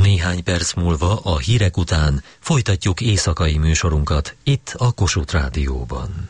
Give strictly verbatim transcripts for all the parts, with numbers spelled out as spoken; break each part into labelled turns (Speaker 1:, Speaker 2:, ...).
Speaker 1: Néhány perc múlva a hírek után folytatjuk éjszakai műsorunkat itt a Kossuth Rádióban.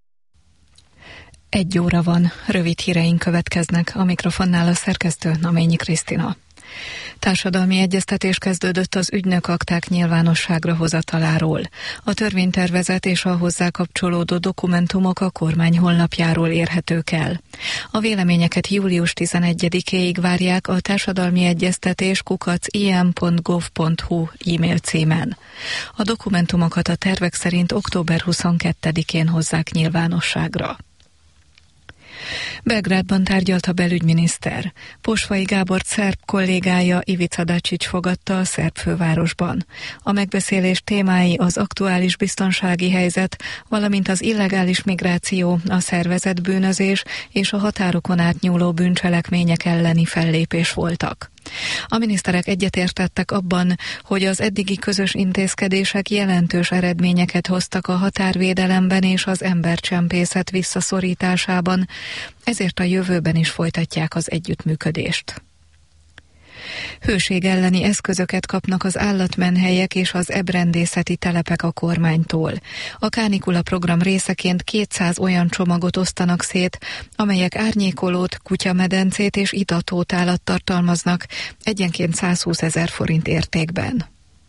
Speaker 2: Egy óra van, rövid híreink következnek, a mikrofonnál a szerkesztő Naményi Krisztina. Társadalmi egyeztetés kezdődött az ügynökakták nyilvánosságra hozataláról. A törvénytervezet és a hozzá kapcsolódó dokumentumok a kormány honlapjáról érhetők el. A véleményeket július tizenegyedikéig várják a társadalmi egyeztetés kukac i m pont gov pont hu e-mail címen. A dokumentumokat a tervek szerint október huszonkettedikén hozzák nyilvánosságra. Belgrádban tárgyalt a belügyminiszter. Posvai Gábor szerb kollégája Ivica Dačić fogadta a szerb fővárosban. A megbeszélés témái az aktuális biztonsági helyzet, valamint az illegális migráció, a szervezett bűnözés és a határokon átnyúló bűncselekmények elleni fellépés voltak. A miniszterek egyetértettek abban, hogy az eddigi közös intézkedések jelentős eredményeket hoztak a határvédelemben és az embercsempészet visszaszorításában, ezért a jövőben is folytatják az együttműködést. Hőség elleni eszközöket kapnak az állatmenhelyek és az ebrendészeti telepek a kormánytól. A Kánikula program részeként kétszáz olyan csomagot osztanak szét, amelyek árnyékolót, kutyamedencét és itatótálat tartalmaznak, egyenként százhúszezer forint értékben.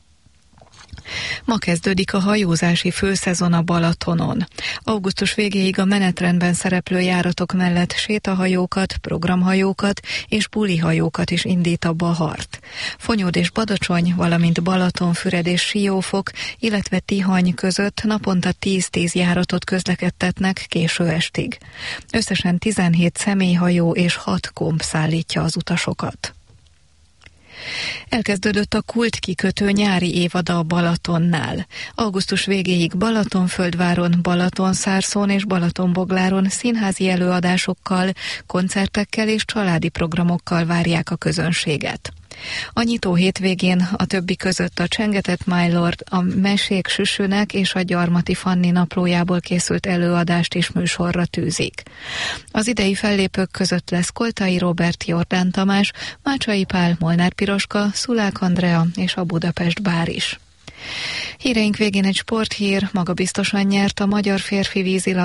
Speaker 2: Ma kezdődik a hajózási főszezon a Balatonon. Augusztus végéig a menetrendben szereplő járatok mellett sétahajókat, programhajókat és bulihajókat is indít a Bahart. Fonyód és Badacsony, valamint Balatonfüred és Siófok, illetve Tihany között naponta tíz-tíz járatot közlekedtetnek késő estig. Összesen tizenhét személyhajó és hat komp szállítja az utasokat. Elkezdődött a kultkikötő nyári évada a Balatonnál. Augusztus végéig Balatonföldváron, Balatonszárszón és Balatonbogláron színházi előadásokkal, koncertekkel és családi programokkal várják a közönséget. A nyitó hétvégén a többi között a Csengetett My Lord, a Mesék Süsünek és a Gyarmati Fanni naplójából készült előadást is műsorra tűzik. Az idei fellépők között lesz Koltai Róbert, Jordán Tamás, Mácsai Pál, Molnár Piroska, Szulák Andrea és a Budapest Bár is. Híreink végén egy sporthír, magabiztosan nyert a magyar férfi vízilabda